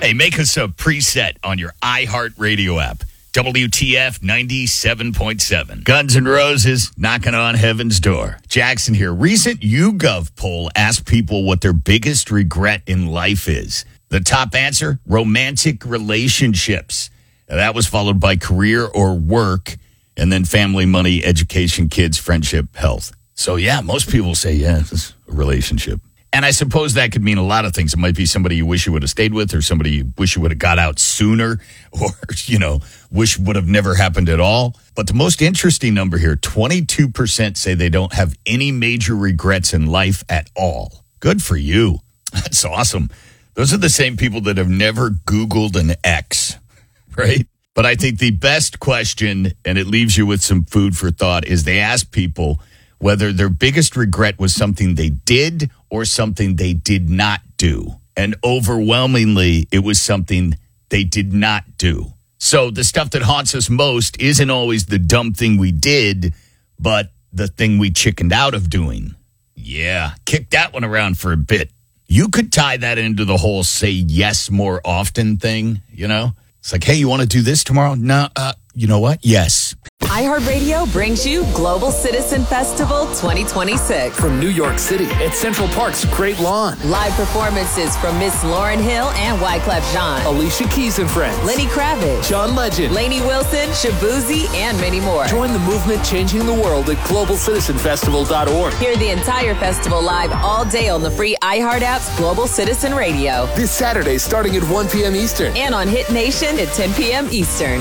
Hey, make us a preset on your iHeartRadio app. WTF 97.7. Guns N' Roses knocking on heaven's door. Jackson here. Recent YouGov poll asked people what their biggest regret in life is. The top answer, romantic relationships. Now, that was followed by career or work, and then family, money, education, kids, friendship, health. So, yeah, most people say, yeah, it's a relationship. And I suppose that could mean a lot of things. It might be somebody you wish you would have stayed with, or somebody you wish you would have got out sooner, or, wish would have never happened at all. But the most interesting number here, 22% say they don't have any major regrets in life at all. Good for you. That's awesome. Those are the same people that have never Googled an ex, right? But I think the best question, and it leaves you with some food for thought, is they ask people whether their biggest regret was something they did or something they did not do. And overwhelmingly, it was something they did not do. So the stuff that haunts us most isn't always the dumb thing we did, but the thing we chickened out of doing. Yeah, kick that one around for a bit. You could tie that into the whole say yes more often thing, It's like, hey, you want to do this tomorrow? No, you know what? Yes. iHeartRadio brings you Global Citizen Festival 2026. From New York City at Central Park's Great Lawn. Live performances from Miss Lauryn Hill and Wyclef Jean. Alicia Keys and Friends. Lenny Kravitz. John Legend. Lainey Wilson, Shabuzi, and many more. Join the movement changing the world at globalcitizenfestival.org. Hear the entire festival live all day on the free iHeart app's Global Citizen Radio. This Saturday starting at 1 p.m. Eastern. And on Hit Nation at 10 p.m. Eastern.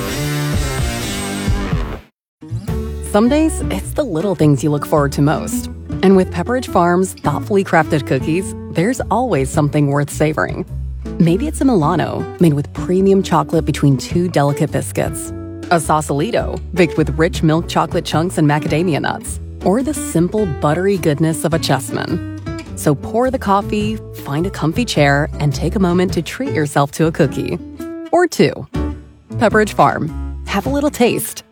Some days, it's the little things you look forward to most. And with Pepperidge Farm's thoughtfully crafted cookies, there's always something worth savoring. Maybe it's a Milano, made with premium chocolate between two delicate biscuits. A Sausalito, baked with rich milk chocolate chunks and macadamia nuts. Or the simple, buttery goodness of a Chessman. So pour the coffee, find a comfy chair, and take a moment to treat yourself to a cookie. Or two. Pepperidge Farm. Have a little taste.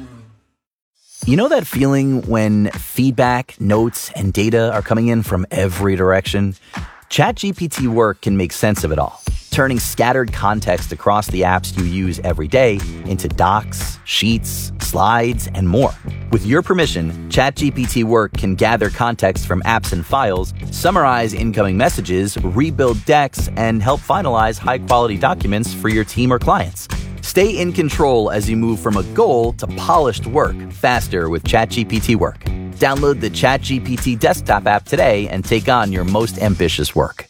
You know that feeling when feedback, notes, and data are coming in from every direction? ChatGPT Work can make sense of it all, turning scattered context across the apps you use every day into docs, sheets, slides, and more. With your permission, ChatGPT Work can gather context from apps and files, summarize incoming messages, rebuild decks, and help finalize high-quality documents for your team or clients. Stay in control as you move from a goal to polished work faster with ChatGPT Work. Download the ChatGPT desktop app today and take on your most ambitious work.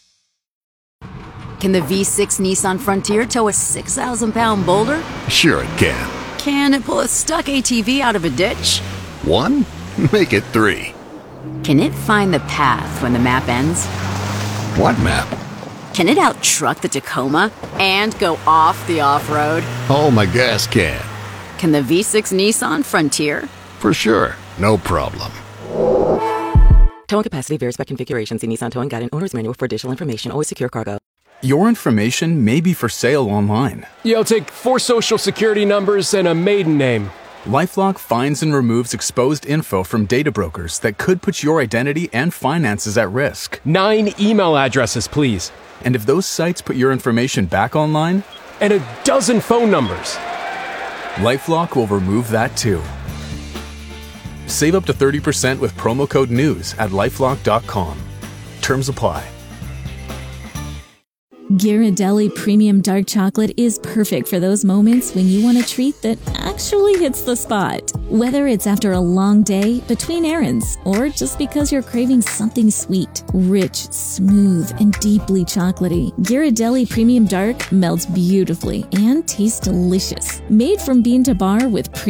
Can the V6 Nissan Frontier tow a 6,000-pound boulder? Sure it can. Can it pull a stuck ATV out of a ditch? 1? Make it 3. Can it find the path when the map ends? What map? Can it out-truck the Tacoma and go off the off-road? Oh, my gas can. Can the V6 Nissan Frontier? For sure. No problem. Towing capacity varies by configuration. See Nissan Towing Guide and Owner's Manual for additional information. Always secure cargo. Your information may be for sale online. You'll take 4 social security numbers and a maiden name. LifeLock finds and removes exposed info from data brokers that could put your identity and finances at risk. 9 email addresses, please. And if those sites put your information back online? And a dozen phone numbers. LifeLock will remove that too. Save up to 30% with promo code NEWS at LifeLock.com. Terms apply. Ghirardelli Premium Dark Chocolate is perfect for those moments when you want a treat that actually hits the spot. Whether it's after a long day, between errands, or just because you're craving something sweet, rich, smooth, and deeply chocolatey, Ghirardelli Premium Dark melts beautifully and tastes delicious. Made from bean to bar with